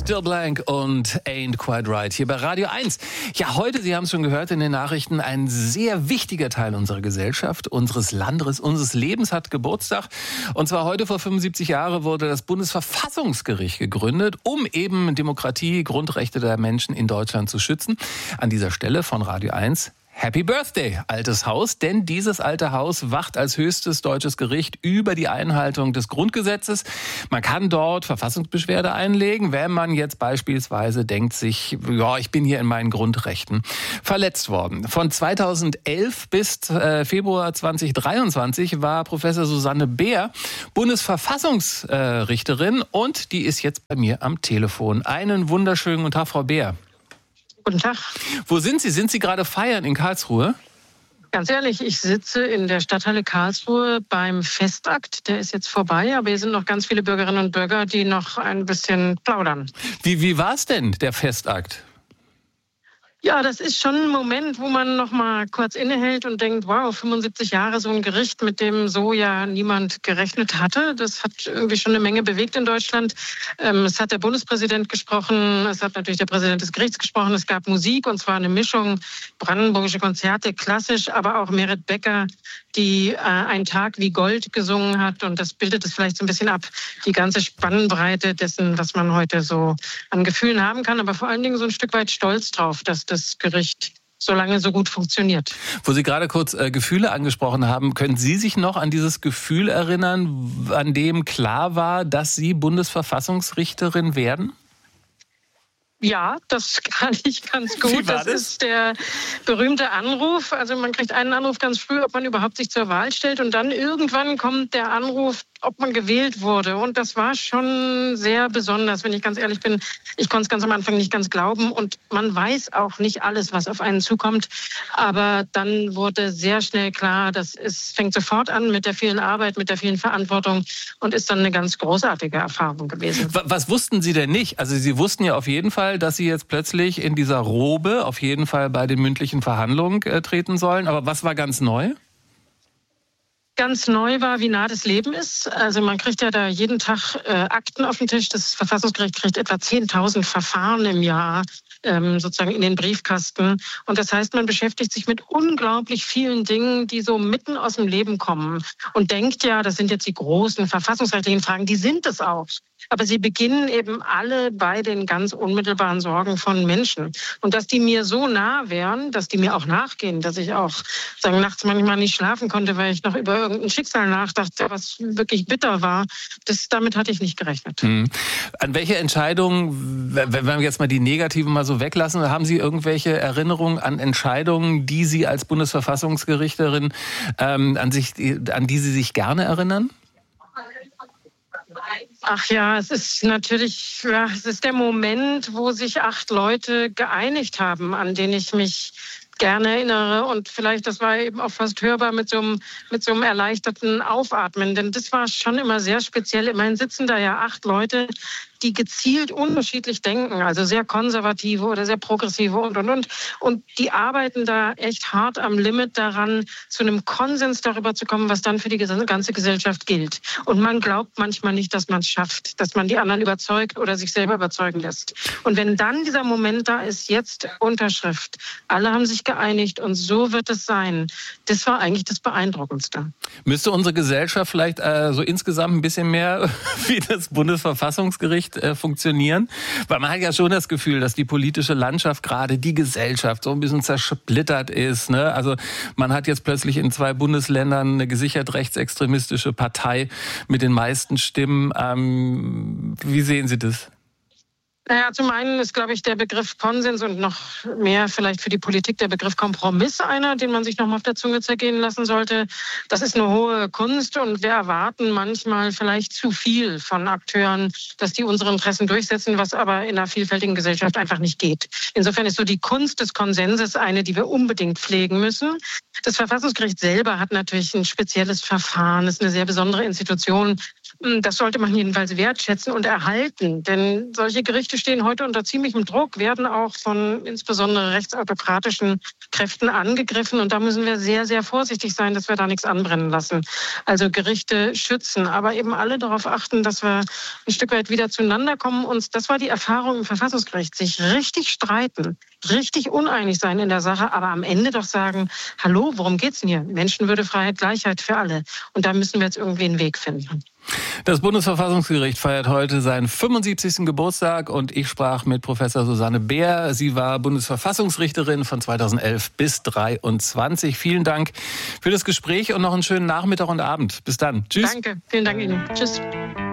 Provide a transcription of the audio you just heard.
Still Blank und Ain't Quite Right hier bei Radio 1. Ja, heute, Sie haben es schon gehört in den Nachrichten, ein sehr wichtiger Teil unserer Gesellschaft, unseres Landes, unseres Lebens hat Geburtstag. Und zwar heute vor 75 Jahren wurde das Bundesverfassungsgericht gegründet, um eben Demokratie, Grundrechte der Menschen in Deutschland zu schützen. An dieser Stelle von Radio 1 Happy Birthday, altes Haus, denn dieses alte Haus wacht als höchstes deutsches Gericht über die Einhaltung des Grundgesetzes. Man kann dort Verfassungsbeschwerde einlegen, wenn man jetzt beispielsweise denkt sich, ja, ich bin hier in meinen Grundrechten verletzt worden. Von 2011 bis Februar 2023 war Professor Susanne Beer Bundesverfassungsrichterin und die ist jetzt bei mir am Telefon. Einen wunderschönen guten Tag, Frau Beer. Guten Tag. Wo sind Sie? Sind Sie gerade feiern in Karlsruhe? Ganz ehrlich, ich sitze in der Stadthalle Karlsruhe beim Festakt. Der ist jetzt vorbei, aber hier sind noch ganz viele Bürgerinnen und Bürger, die noch ein bisschen plaudern. Wie war es denn, der Festakt? Ja, das ist schon ein Moment, wo man noch mal kurz innehält und denkt, wow, 75 Jahre so ein Gericht, mit dem so ja niemand gerechnet hatte. Das hat irgendwie schon eine Menge bewegt in Deutschland. Es hat der Bundespräsident gesprochen, es hat natürlich der Präsident des Gerichts gesprochen. Es gab Musik, und zwar eine Mischung, brandenburgische Konzerte, klassisch, aber auch Meret Becker, die Ein Tag wie Gold gesungen hat. Und das bildet es vielleicht so ein bisschen ab, die ganze Spannbreite dessen, was man heute so an Gefühlen haben kann. Aber vor allen Dingen so ein Stück weit stolz drauf, dass das Gericht so lange so gut funktioniert. Wo Sie gerade kurz Gefühle angesprochen haben, können Sie sich noch an dieses Gefühl erinnern, an dem klar war, dass Sie Bundesverfassungsrichterin werden? Ja, das kann ich ganz gut. Wie war das ist der berühmte Anruf. Also man kriegt einen Anruf ganz früh, ob man überhaupt sich zur Wahl stellt. Und dann irgendwann kommt der Anruf, ob man gewählt wurde. Und das war schon sehr besonders, wenn ich ganz ehrlich bin. Ich konnte es ganz am Anfang nicht ganz glauben. Und man weiß auch nicht alles, was auf einen zukommt. Aber dann wurde sehr schnell klar, es fängt sofort an mit der vielen Arbeit, mit der vielen Verantwortung und ist dann eine ganz großartige Erfahrung gewesen. Was wussten Sie denn nicht? Also Sie wussten ja auf jeden Fall, dass Sie jetzt plötzlich in dieser Robe auf jeden Fall bei den mündlichen Verhandlungen treten sollen. Aber was war ganz neu? Ganz neu war, wie nah das Leben ist. Also man kriegt ja da jeden Tag Akten auf den Tisch. Das Verfassungsgericht kriegt etwa 10.000 Verfahren im Jahr sozusagen in den Briefkasten. Und das heißt, man beschäftigt sich mit unglaublich vielen Dingen, die so mitten aus dem Leben kommen. Und denkt ja, das sind jetzt die großen verfassungsrechtlichen Fragen. Die sind es auch. Aber sie beginnen eben alle bei den ganz unmittelbaren Sorgen von Menschen. Und dass die mir so nah wären, dass die mir auch nachgehen, dass ich auch nachts manchmal nicht schlafen konnte, weil ich noch über irgendein Schicksal nachdachte, was wirklich bitter war, damit hatte ich nicht gerechnet. An welche Entscheidungen, wenn wir jetzt mal die negativen mal so weglassen, haben Sie irgendwelche Erinnerungen an Entscheidungen, die Sie als Bundesverfassungsgerichterin an die Sie sich gerne erinnern? Ach ja, es ist natürlich, es ist der Moment, wo sich 8 Leute geeinigt haben, an den ich mich gerne erinnere. Und vielleicht, das war eben auch fast hörbar mit so einem erleichterten Aufatmen. Denn das war schon immer sehr speziell. Immerhin sitzen da ja 8 Leute, die gezielt unterschiedlich denken, also sehr konservative oder sehr progressive und. Und die arbeiten da echt hart am Limit daran, zu einem Konsens darüber zu kommen, was dann für die ganze Gesellschaft gilt. Und man glaubt manchmal nicht, dass man es schafft, dass man die anderen überzeugt oder sich selber überzeugen lässt. Und wenn dann dieser Moment da ist, jetzt Unterschrift, alle haben sich geeinigt und so wird es sein, das war eigentlich das Beeindruckendste. Müsste unsere Gesellschaft vielleicht so insgesamt ein bisschen mehr wie das Bundesverfassungsgericht funktionieren? Weil man hat ja schon das Gefühl, dass die politische Landschaft, gerade die Gesellschaft, so ein bisschen zersplittert ist. Ne? Also man hat jetzt plötzlich in 2 Bundesländern eine gesichert rechtsextremistische Partei mit den meisten Stimmen. Wie sehen Sie das? Naja, zum einen ist, glaube ich, der Begriff Konsens und noch mehr vielleicht für die Politik der Begriff Kompromiss einer, den man sich noch mal auf der Zunge zergehen lassen sollte. Das ist eine hohe Kunst und wir erwarten manchmal vielleicht zu viel von Akteuren, dass die unsere Interessen durchsetzen, was aber in einer vielfältigen Gesellschaft einfach nicht geht. Insofern ist so die Kunst des Konsenses eine, die wir unbedingt pflegen müssen. Das Verfassungsgericht selber hat natürlich ein spezielles Verfahren, ist eine sehr besondere Institution, Das sollte man jedenfalls wertschätzen und erhalten. Denn solche Gerichte stehen heute unter ziemlichem Druck, werden auch von insbesondere rechtsautokratischen Kräften angegriffen. Und da müssen wir sehr, sehr vorsichtig sein, dass wir da nichts anbrennen lassen. Also Gerichte schützen, aber eben alle darauf achten, dass wir ein Stück weit wieder zueinander kommen. Und das war die Erfahrung im Verfassungsgericht, sich richtig streiten, richtig uneinig sein in der Sache, aber am Ende doch sagen, hallo, worum geht's denn hier? Menschenwürde, Freiheit, Gleichheit für alle. Und da müssen wir jetzt irgendwie einen Weg finden. Das Bundesverfassungsgericht feiert heute seinen 75. Geburtstag und ich sprach mit Professor Susanne Beer. Sie war Bundesverfassungsrichterin von 2011 bis 2023. Vielen Dank für das Gespräch und noch einen schönen Nachmittag und Abend. Bis dann. Tschüss. Danke. Vielen Dank Ihnen. Tschüss.